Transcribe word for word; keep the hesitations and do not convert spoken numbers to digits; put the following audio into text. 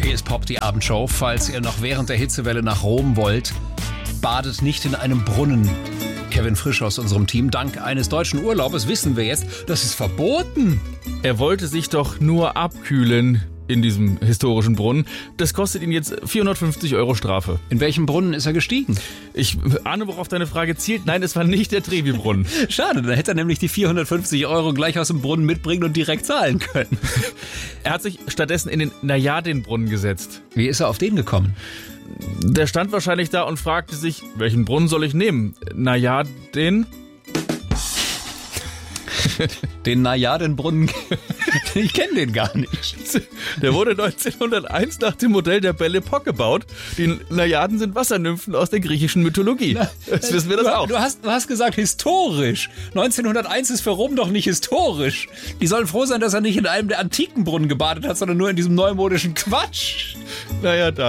Hier ist Pop, die Abendshow. Falls ihr noch während der Hitzewelle nach Rom wollt, badet nicht in einem Brunnen. Kevin Frisch aus unserem Team. Dank eines deutschen Urlaubes wissen wir jetzt, das ist verboten. Er wollte sich doch nur abkühlen in diesem historischen Brunnen. Das kostet ihn jetzt vierhundertfünfzig Euro Strafe. In welchem Brunnen ist er gestiegen? Ich ahne, worauf deine Frage zielt. Nein, es war nicht der Trevi-Brunnen. Schade, dann hätte er nämlich die vierhundertfünfzig Euro gleich aus dem Brunnen mitbringen und direkt zahlen können. Er hat sich stattdessen in den Najadin-Brunnen gesetzt. Wie ist er auf den gekommen? Der stand wahrscheinlich da und fragte sich, welchen Brunnen soll ich nehmen? Najadin? Den Najadin-Brunnen, ich kenne den gar nicht. Der wurde neunzehnhunderteins nach dem Modell der Belle Epoque gebaut. Die Najaden sind Wassernymphen aus der griechischen Mythologie. Na, Jetzt wissen wir das du, auch. Du hast, du hast gesagt historisch. neunzehnhunderteins ist für Rom doch nicht historisch. Die sollen froh sein, dass er nicht in einem der antiken Brunnen gebadet hat, sondern nur in diesem neumodischen Quatsch. Naja, dann.